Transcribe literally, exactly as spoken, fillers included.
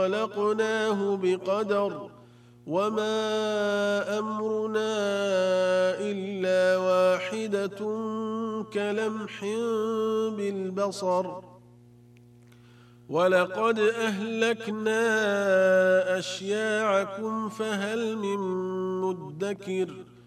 خلقناه بقدر وما أمرنا إلا واحدة كلمح بالبصر ولقد أهلكنا أشياعكم فهل من مدكر